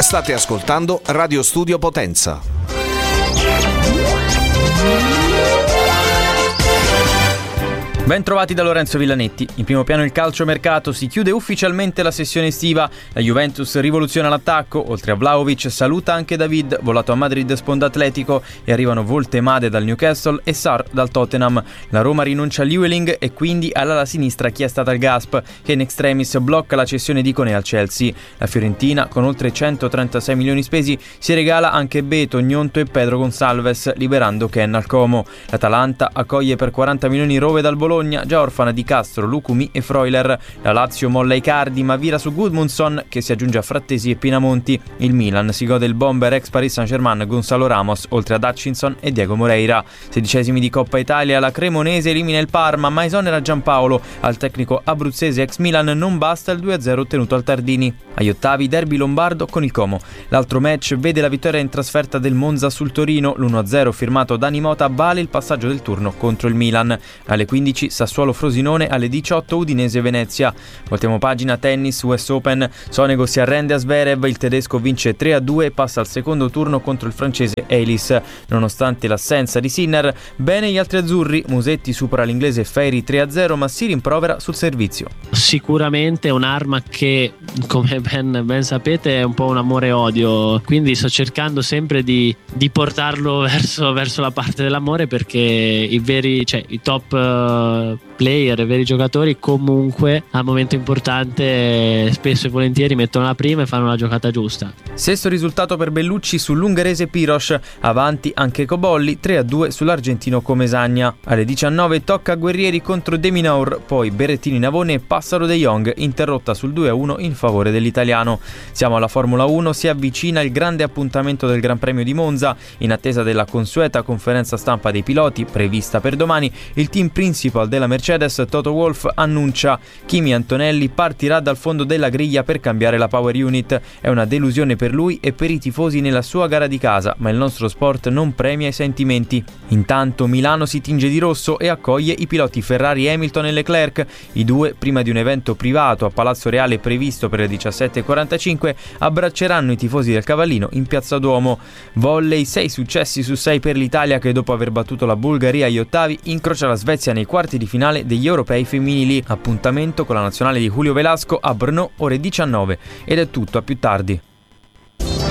State ascoltando Radio Studio Potenza. Ben trovati da Lorenzo Villanetti. In primo piano il calciomercato, si chiude ufficialmente la sessione estiva. La Juventus rivoluziona l'attacco, oltre a Vlahovic saluta anche David, volato a Madrid Sponda Atletico, e arrivano Voltemade dal Newcastle e Sarr dal Tottenham. La Roma rinuncia a Llewellyn e quindi all'ala sinistra chiesta dal Gasp, che in extremis blocca la cessione di Koné al Chelsea. La Fiorentina, con oltre 136 milioni spesi, si regala anche Beto, Gnonto e Pedro Gonçalves, liberando Ken al Como. L'Atalanta accoglie per 40 milioni Rove dal Bologna, già orfana di Castro, Lucumi e Freuler. La Lazio molla Icardi ma vira su Gudmundsson, che si aggiunge a Frattesi e Pinamonti. Il Milan si gode il bomber ex Paris Saint-Germain Gonzalo Ramos, oltre ad Hutchinson e Diego Moreira. 16esimi di Coppa Italia, la Cremonese elimina il Parma ma esonera Giampaolo. Al tecnico abruzzese ex Milan non basta il 2-0 ottenuto al Tardini. Agli ottavi derby lombardo con il Como. L'altro match vede la vittoria in trasferta del Monza sul Torino. L'1-0 firmato Dani Mota vale il passaggio del turno contro il Milan. Alle 15 Sassuolo Frosinone, alle 18 Udinese Venezia. Voltiamo pagina. Tennis, US Open. Sonego si arrende a Zverev, il tedesco vince 3-2 e passa al secondo turno contro il francese Elis. Nonostante l'assenza di Sinner, bene gli altri azzurri. Musetti supera l'inglese Ferri 3-0 ma si rimprovera sul servizio. Sicuramente è un'arma che, come ben sapete, è un po' un amore-odio, quindi sto cercando sempre di portarlo verso la parte dell'amore, perché i top player, i veri giocatori, comunque al momento importante spesso e volentieri mettono la prima e fanno la giocata giusta. Stesso risultato per Bellucci sull'ungherese Piros, avanti anche Cobolli 3-2 sull'argentino Comesagna. Alle 19 tocca a Guerrieri contro De Minaur, poi Berrettini Navone e Passaro De Jong, interrotta sul 2-1 in favore dell'italiano. Siamo alla Formula 1, si avvicina il grande appuntamento del Gran Premio di Monza. In attesa della consueta conferenza stampa dei piloti prevista per domani, il team principal della Mercedes, Toto Wolff, annuncia: Kimi Antonelli partirà dal fondo della griglia per cambiare la power unit. È una delusione per lui e per i tifosi nella sua gara di casa, ma il nostro sport non premia i sentimenti. Intanto Milano si tinge di rosso e accoglie i piloti Ferrari, Hamilton e Leclerc. I due, prima di un evento privato a Palazzo Reale previsto per le 17:45, abbracceranno i tifosi del Cavallino in Piazza Duomo. Volley, 6 successi su 6 per l'Italia, che dopo aver battuto la Bulgaria agli ottavi incrocia la Svezia nei quarti di finale degli europei femminili. Appuntamento con la nazionale di Julio Velasco a Brno ore 19. Ed è tutto, a più tardi.